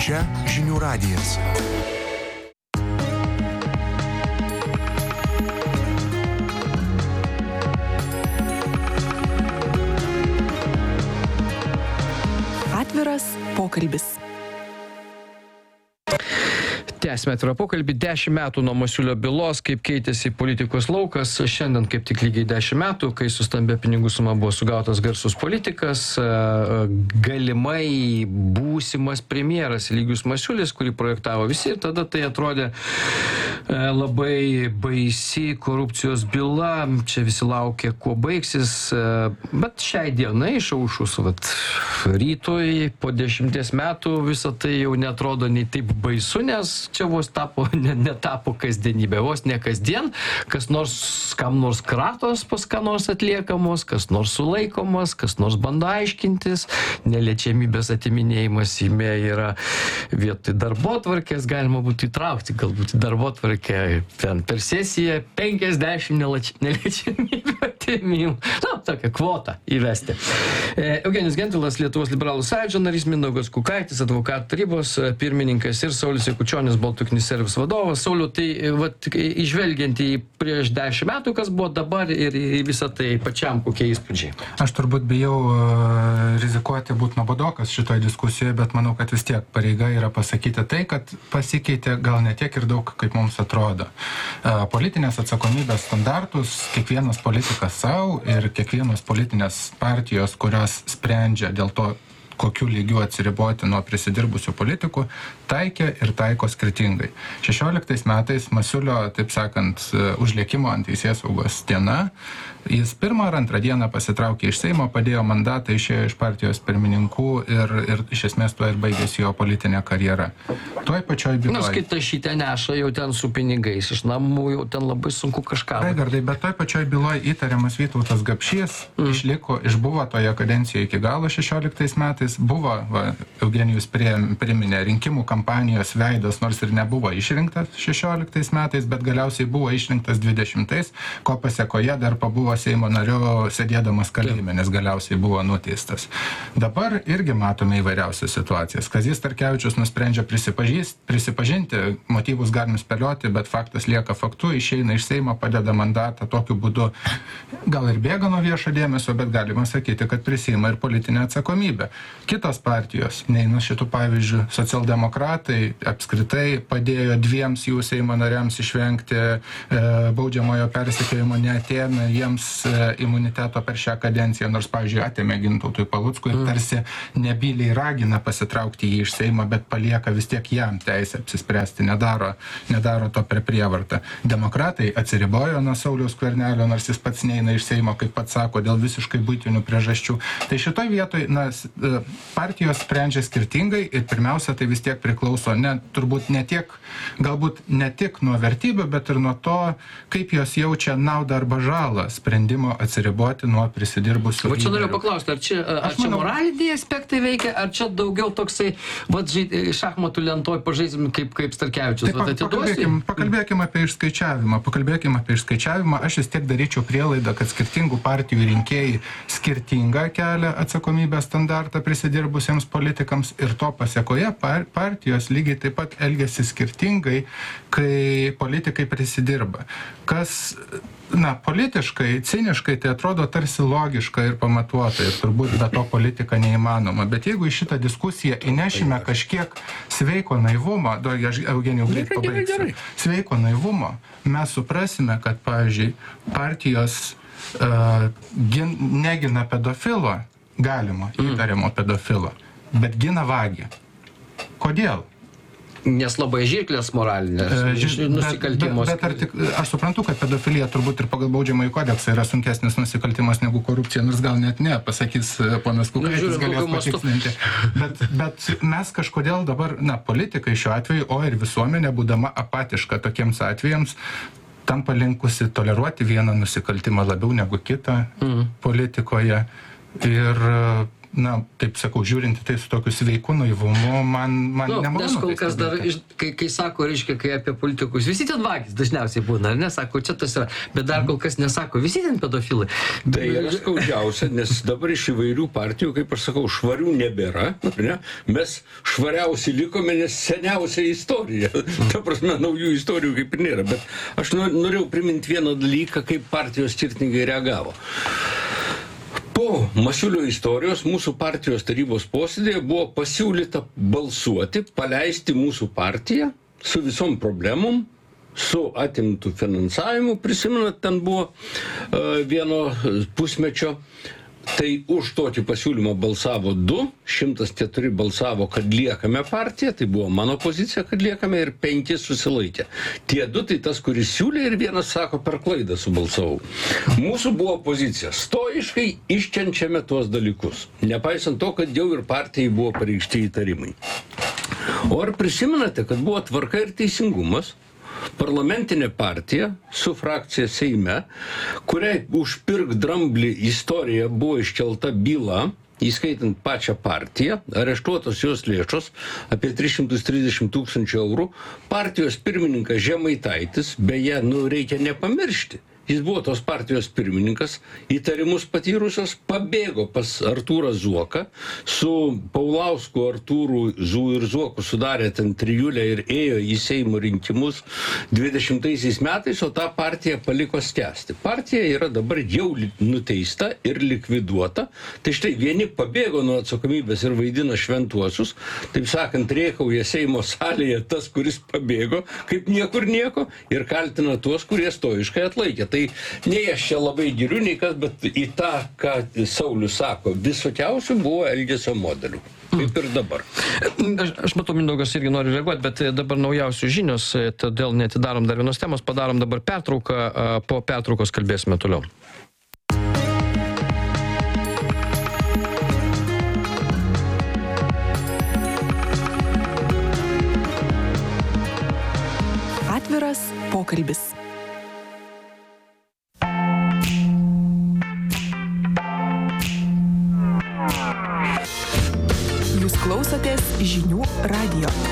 Čia Žinių radijas. Atviras pokalbis. Tęsime atvirą pokalbį. 10 metų nuo Masiulio bylos, kaip keitėsi politikos laukas. Šiandien kaip tik lygiai 10 metų, kai su stambia pinigų suma buvo sugautas garsus politikas, galimai būsimas premjeras Eligijus Masiulis, kurį projektavo visi, ir tada tai atrodė labai baisi korupcijos byla. Čia visi laukė, kuo baigsis. Bet šiai dienai išaušus rytoj po 10 metų visą tai jau netrodo nei taip baisu, nes čia vos netapo kasdienybė, vos ne kasdien, kam nors kratos pas ką nors atliekamos, kas nors sulaikomas, kas nors bando aiškintis, neliečiamybės atiminėjimas Seime yra vietoj darbotvarkės, galima būtų įtraukti galbūt į darbotvarkę ten per sesiją 50 neliečiamybių atimimų. Tokią kvotą įvesti. Eugenijus Gentvilas, Lietuvos liberalų sąjūdžio narys, Mindaugas Kukaitis, advokatų tarybos pirmininkas ir Saulius Jakučionis, Baltic Service vadovas. Sauliau, tai išvelgiant į prieš 10 metų, kas buvo dabar ir visą tai pačiam, kokie įspūdžiai? Aš turbūt bijau rizikuoti būti nuobodokas šitoje diskusijoje, bet manau, kad vis tiek pareiga yra pasakyti tai, kad pasikeitė gal ne tiek ir daug, kaip mums atrodo. Politinės atsakomybės standartus kiekvienas politikas savo ir kiekvienos politinės partijos, kurios sprendžia dėl to, kokiu lygiu atsiriboti nuo prisidirbusių politikų, taikė ir taiko skirtingai. 16 metais Masiulio, taip sakant, užlėkimo ant teisėsaugos diena, jis 1 ar 2 dieną pasitraukė iš Seimo, padėjo mandatą, išėjo iš partijos pirmininkų ir iš esmės tuo ir baigėsi jo politinė karjera. Toj pačioj byloj. Nors kai tašytę neša jau ten su pinigais iš namų, jau ten labai sunku kažką. Raigardai, bet toj pačioj byloj įtariamas Vytautas Gapšys išbuvo toje kadencijoje iki galo 16 metais, buvo, Eugenijus priminė, rinkimų kampanijos veidas, nors ir nebuvo išrinktas 16 metais, bet galiausiai buvo išrinktas 20, ko pasekoje dar pabuvo Seimo nariu sėdėdamas kalėjime, nes galiausiai buvo nuteistas. Dabar irgi matome įvairiausias situacijas. Kazys Starkevičius nusprendžia prisipažinti, motyvus galim spėlioti, bet faktas lieka faktu, išeina iš Seimo, padeda mandatą, tokiu būdu gal ir bėga nuo viešo dėmesio, bet galima sakyti, kad prisiima ir politinę atsakomybę. Kitos partijos, neinu šitų pavyzdžių, socialdemokratai apskritai padėjo 2 jų Seimo nariams išvengti baudžiamojo persekiojimo, neatėmė jiems imuniteto per šią kadenciją, nors, pavyzdžiui, atėmė Gintautui Paluckui ir tarsi nebyliai ragina pasitraukti jį iš Seimo, bet palieka vis tiek jam teisę apsispręsti, nedaro to per prievartą. Demokratai atsiribojo nuo Sauliaus Skvernelio, nors jis pats neina iš Seimo, kaip pats sako, dėl visiškai buitinių priežasčių. Tai šitoj vietoj, partijos sprendžia skirtingai ir pirmiausia, tai vis tiek priklauso turbūt galbūt ne tik nuo vertybių, bet ir nuo to, kaip jos jaučia naudą arba žalą sprendimo atsiriboti nuo prisidirbusių lyderių. Čia noriu paklausti, ar čia moraliniai aspektai veikia, ar čia daugiau toksai, šachmatų lentoj pažaisim kaip Starkevičius. Pakalbėkime apie išskaičiavimą. Aš vis tiek daryčiau prielaidą, kad skirtingų partijų rinkėjai skirtingą kelią atsakomybės standartą prisidirbusiems politikams ir to pasiekoje partijos lygiai taip pat elgiasi skirtingai, kai politikai prisidirba. Kas politiškai, ciniškai tai atrodo tarsi logiška ir pamatuota ir turbūt be to politika neįmanoma. Bet jeigu į šitą diskusiją įnešime kažkiek sveiko naivumo, aš Eugenijų greit pabaigsiu, sveiko naivumo, mes suprasime, kad, pavyzdžiui, partijos negina pedofilo, galima įtariamo pedofilo, bet gina vagį. Kodėl? Nes labai žirklės moralinės nusikaltimus. Bet aš suprantu, kad pedofilija turbūt ir pagal baudžiamąjį kodeksą yra sunkesnis nusikaltimas negu korupcija, nors gal net ne, pasakys ponas Kukaitis, galės patikslinti. Bet mes kažkodėl dabar, politikai šiuo atveju, o ir visuomenė, būdama apatiška tokiems atvejams, tampa linkusi toleruoti vieną nusikaltimą labiau negu kitą politikoje. Ir na, taip sakau, žiūrint į tai su tokiu sveiku naivumu, man nemalonu. Nes kol kas dar, kai sako, reiškia, kai apie politikus, visi ten vagys dažniausiai būna, ar ne, sako, čia tas yra, bet dar kol kas nesako, visi ten pedofilai. Tai yra skaudžiausia, nes dabar iš įvairių partijų, kaip aš sakau, švarių nebėra, ne? Mes švariausi likome, nes seniausia istorija. Ta prasme, naujų istorijų kaip ir nėra, bet aš norėjau priminti vieną dalyką, kaip partijos tvirtininkai reagavo. Po Masiulio istorijos mūsų partijos tarybos posėdėje buvo pasiūlyta balsuoti, paleisti mūsų partiją su visom problemom, su atimtų finansavimu, prisimenat, ten buvo vieno pusmečio. Tai už tokį pasiūlymą balsavo 2, 104 balsavo, kad liekame partiją, tai buvo mano pozicija, kad liekame, ir 5 susilaikė. Tie 2 tai tas, kuris siūlė, ir vienas sako, per klaidą subalsavau. Mūsų buvo pozicija, stoiškai iškenčiame tuos dalykus, nepaisant to, kad jau ir partijai buvo pareikšti įtarimai. O ar prisimenate, kad buvo Tvarka ir teisingumas, parlamentinė partija su frakcija Seime, kuriai užpirk dramblį istorija buvo iškelta byla, įskaitant pačią partiją, areštuotos jos lėšos, apie 330 000 eurų, partijos pirmininkas Žemaitaitis, beje, reikia nepamiršti, jis buvo tos partijos pirmininkas, įtarimus patyrusios, pabėgo pas Artūrą Zuoką, su Paulausku, Artūru ir Zuoku sudarė ten trijulę ir ėjo į Seimo rinkimus 20 metais, o tą partiją paliko skęsti. Partija yra dabar jau nuteista ir likviduota, tai štai vieni pabėgo nuo atsakomybės ir vaidina šventuosius, taip sakant, rėkauja Seimo salėje tas, kuris pabėgo, kaip niekur nieko, ir kaltina tuos, kurie stoiškai atlaikė. Tai nei aš čia labai giriu, nei kas, bet į tą, ką Saulius sako, visokiausių buvo elgesio modelių. Kaip ir dabar. Aš matau, Mindaugas irgi nori reaguoti, bet dabar naujausios žinios, todėl neatidarom dar vienos temos, padarom dabar pertrauką, po pertraukos kalbėsime toliau. Atviras pokalbis. Jūs klausotės Žinių radijo.